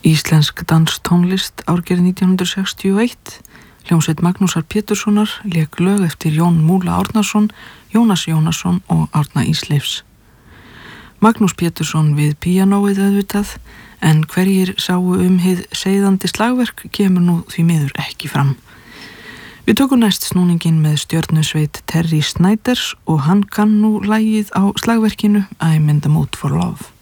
Íslensk danstónlist árgerð 1961. Hljómsveit Magnúsar Péturssonar lék lög eftir Jón Múla Árnason, Jónas Jónasson og Árna Ísleifs. Magnús Pétursson við píanóið auðvitað, en hverjir sáu hið seiðandi slagverk kemur nú því miður ekki fram. Við tökum næst snúningin með stjörnusveit Terry Snyders og hann kann nú lagið á slagverkinu I'm in the mood for love.